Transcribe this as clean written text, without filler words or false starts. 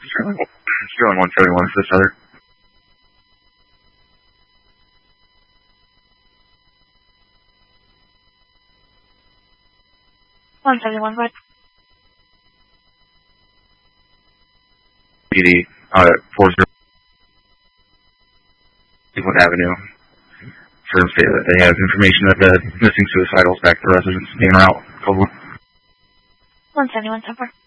Sterling 171 for this other. 171, go ahead. PD, 40 Cleveland Avenue. Firm say that they have information that the missing suicidals back to the residence being route. 171, 10-4.